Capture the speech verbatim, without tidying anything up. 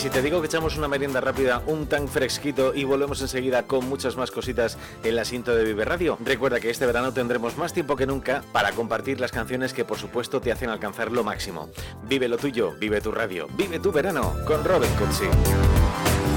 si te digo que echamos una merienda rápida, un tan fresquito y volvemos enseguida con muchas más cositas en la cinta de Vive Radio, recuerda que este verano tendremos más tiempo que nunca para compartir las canciones que por supuesto te hacen alcanzar lo máximo. Vive lo tuyo, vive tu radio, vive tu verano con Robin Cutsi.